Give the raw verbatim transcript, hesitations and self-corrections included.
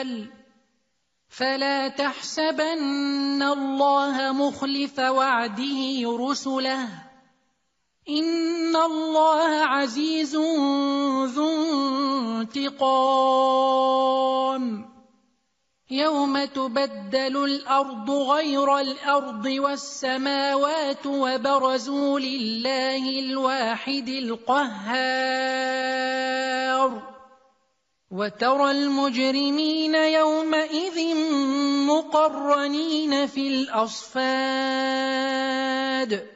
الجبال فلا تحسبن الله مخلف وعده رسله إن الله عزيز ذو انتقام يوم تبدل الأرض غير الأرض والسماوات وبرزوا لله الواحد القهار وترى المجرمين يومئذ مقرنين في الأصفاد